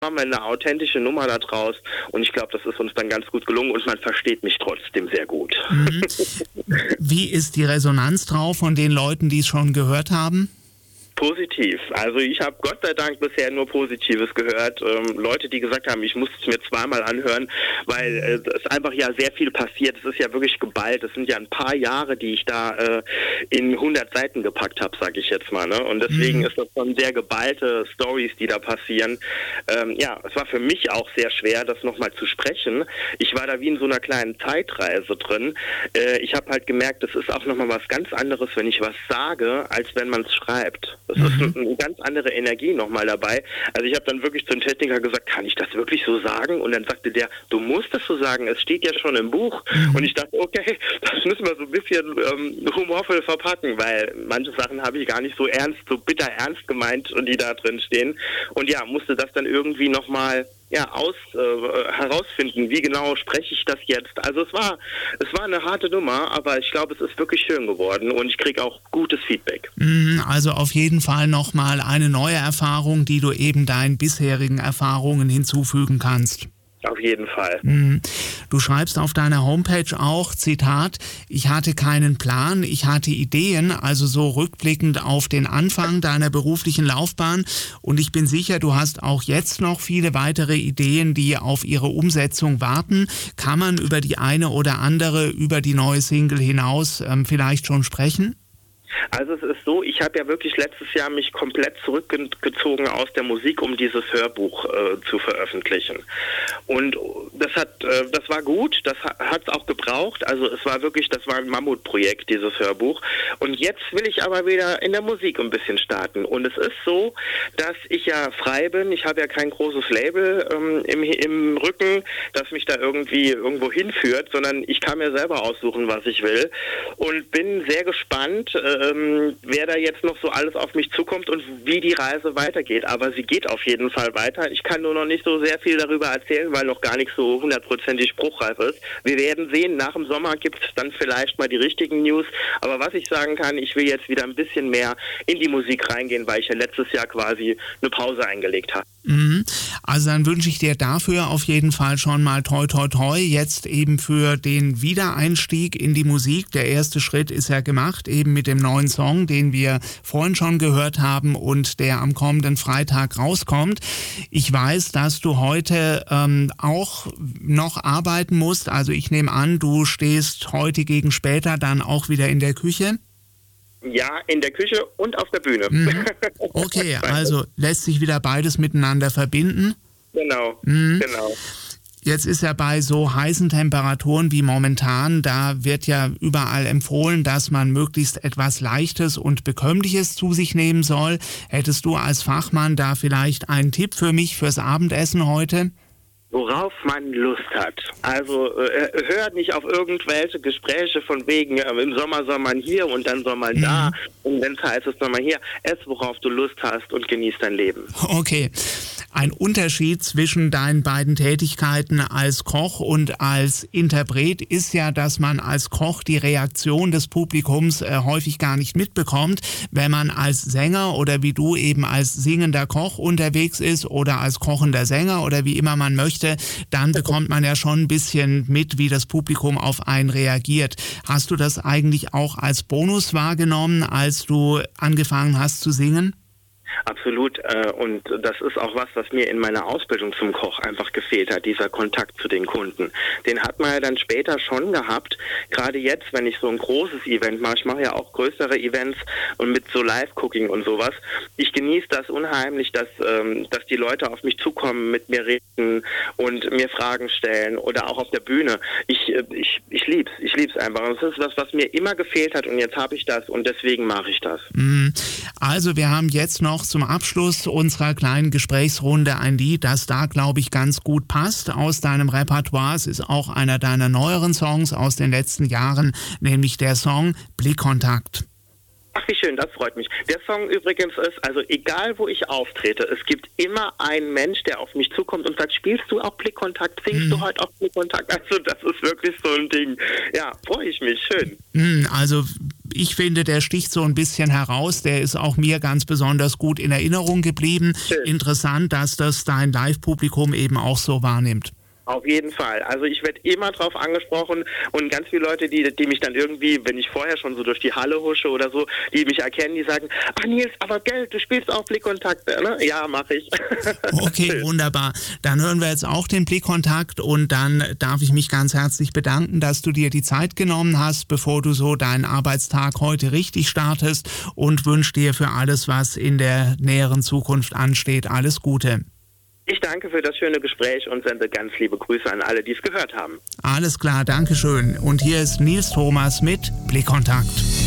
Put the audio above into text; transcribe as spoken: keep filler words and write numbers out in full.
haben wir eine authentische Nummer da draus und ich glaube, das ist uns dann ganz gut gelungen und man versteht mich trotzdem sehr gut. Mhm. Wie ist die Resonanz drauf von den Leuten, die es schon gehört haben? Positiv. Also ich habe Gott sei Dank bisher nur Positives gehört. Ähm, Leute, die gesagt haben, ich muss es mir zweimal anhören, weil äh, es einfach ja sehr viel passiert. Es ist ja wirklich geballt. Es sind ja ein paar Jahre, die ich da äh, in hundert Seiten gepackt habe, sage ich jetzt mal. Ne? Und deswegen mhm. ist das schon sehr geballte Stories, die da passieren. Ähm, ja, es war für mich auch sehr schwer, das nochmal zu sprechen. Ich war da wie in so einer kleinen Zeitreise drin. Äh, ich habe halt gemerkt, es ist auch nochmal was ganz anderes, wenn ich was sage, als wenn man es schreibt. Das mhm. ist eine, eine ganz andere Energie nochmal dabei. Also ich habe dann wirklich zum Techniker gesagt, kann ich das wirklich so sagen? Und dann sagte der, du musst das so sagen, es steht ja schon im Buch. Mhm. Und ich dachte, okay, das müssen wir so ein bisschen ähm, humorvoll verpacken, weil manche Sachen habe ich gar nicht so ernst, so bitter ernst gemeint, die da drin stehen. Und ja, musste das dann irgendwie nochmal ja, aus, äh, herausfinden, wie genau spreche ich das jetzt. Also es war, es war eine harte Nummer, aber ich glaube, es ist wirklich schön geworden und ich kriege auch gutes Feedback. Also auf jeden Fall nochmal eine neue Erfahrung, die du eben deinen bisherigen Erfahrungen hinzufügen kannst. Auf jeden Fall. Du schreibst auf deiner Homepage auch, Zitat, ich hatte keinen Plan, ich hatte Ideen, also so rückblickend auf den Anfang deiner beruflichen Laufbahn und ich bin sicher, du hast auch jetzt noch viele weitere Ideen, die auf ihre Umsetzung warten. Kann man über die eine oder andere, über die neue Single hinaus ähm, vielleicht schon sprechen? Also es ist so, ich habe ja wirklich letztes Jahr mich komplett zurückgezogen aus der Musik, um dieses Hörbuch äh, zu veröffentlichen. Und das hat, äh, das war gut, das hat es auch gebraucht. Also es war wirklich, das war ein Mammutprojekt, dieses Hörbuch. Und jetzt will ich aber wieder in der Musik ein bisschen starten. Und es ist so, dass ich ja frei bin. Ich habe ja kein großes Label ähm, im, im Rücken, das mich da irgendwie irgendwo hinführt, sondern ich kann mir selber aussuchen, was ich will. Und bin sehr gespannt, äh, Ähm, wer da jetzt noch so alles auf mich zukommt und wie die Reise weitergeht. Aber sie geht auf jeden Fall weiter. Ich kann nur noch nicht so sehr viel darüber erzählen, weil noch gar nicht so hundertprozentig spruchreif ist. Wir werden sehen, nach dem Sommer gibt es dann vielleicht mal die richtigen News. Aber was ich sagen kann, ich will jetzt wieder ein bisschen mehr in die Musik reingehen, weil ich ja letztes Jahr quasi eine Pause eingelegt habe. Also dann wünsche ich dir dafür auf jeden Fall schon mal toi toi toi, jetzt eben für den Wiedereinstieg in die Musik. Der erste Schritt ist ja gemacht, eben mit dem neuen Song, den wir vorhin schon gehört haben und der am kommenden Freitag rauskommt. Ich weiß, dass du heute ähm, auch noch arbeiten musst, also ich nehme an, du stehst heute gegen später dann auch wieder in der Küche. Ja, in der Küche und auf der Bühne. Mhm. Okay, also lässt sich wieder beides miteinander verbinden? Genau, mhm. genau. Jetzt ist ja bei so heißen Temperaturen wie momentan, da wird ja überall empfohlen, dass man möglichst etwas Leichtes und Bekömmliches zu sich nehmen soll. Hättest du als Fachmann da vielleicht einen Tipp für mich fürs Abendessen heute? Worauf man Lust hat. Also äh, hört nicht auf irgendwelche Gespräche von wegen, äh, im Sommer soll man hier und dann soll man mhm. da und wenn es heißt, es soll man hier. Ess, worauf du Lust hast und genieß dein Leben. Okay. Ein Unterschied zwischen deinen beiden Tätigkeiten als Koch und als Interpret ist ja, dass man als Koch die Reaktion des Publikums äh, häufig gar nicht mitbekommt. Wenn man als Sänger oder wie du eben als singender Koch unterwegs ist oder als kochender Sänger oder wie immer man möchte, dann bekommt man ja schon ein bisschen mit, wie das Publikum auf einen reagiert. Hast du das eigentlich auch als Bonus wahrgenommen, als du angefangen hast zu singen? Absolut. Und das ist auch was, was mir in meiner Ausbildung zum Koch einfach gefehlt hat, dieser Kontakt zu den Kunden. Den hat man ja dann später schon gehabt. Gerade jetzt, wenn ich so ein großes Event mache, ich mache ja auch größere Events und mit so Live-Cooking und sowas. Ich genieße das unheimlich, dass, dass die Leute auf mich zukommen, mit mir reden und mir Fragen stellen oder auch auf der Bühne. Ich, ich, ich lieb's. Ich lieb's einfach. Und das ist was, was mir immer gefehlt hat und jetzt habe ich das und deswegen mache ich das. Also wir haben jetzt noch zum Abschluss unserer kleinen Gesprächsrunde ein Lied, das da, glaube ich, ganz gut passt aus deinem Repertoire. Es ist auch einer deiner neueren Songs aus den letzten Jahren, nämlich der Song Blickkontakt. Ach, wie schön, das freut mich. Der Song übrigens ist, also egal wo ich auftrete, es gibt immer einen Mensch, der auf mich zukommt und sagt, spielst du auch Blickkontakt, singst hm. du heute auch Blickkontakt? Also das ist wirklich so ein Ding. Ja, freue ich mich, schön. Hm, also ich finde, der sticht so ein bisschen heraus. Der ist auch mir ganz besonders gut in Erinnerung geblieben. Schön. Interessant, dass das dein Live-Publikum eben auch so wahrnimmt. Auf jeden Fall. Also ich werde immer drauf angesprochen und ganz viele Leute, die, die mich dann irgendwie, wenn ich vorher schon so durch die Halle husche oder so, die mich erkennen, die sagen, ach Nils, aber Geld, du spielst auch Blickkontakte, ne? Ja, mache ich. Okay, wunderbar. Dann hören wir jetzt auch den Blickkontakt und dann darf ich mich ganz herzlich bedanken, dass du dir die Zeit genommen hast, bevor du so deinen Arbeitstag heute richtig startest, und wünsche dir für alles, was in der näheren Zukunft ansteht, alles Gute. Ich danke für das schöne Gespräch und sende ganz liebe Grüße an alle, die es gehört haben. Alles klar, Dankeschön. Und hier ist Nils Thomas mit Blickkontakt.